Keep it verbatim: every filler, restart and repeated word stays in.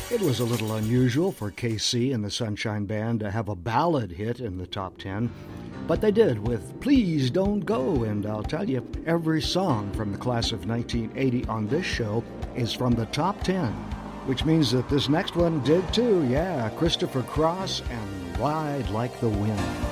It was a little unusual for K C and the Sunshine Band to have a ballad hit in the top ten, but they did with Please Don't Go, and I'll tell you, every song from the class of nineteen eighty on this show is from the top ten, which means that this next one did too, yeah, Christopher Cross and Ride Like the Wind.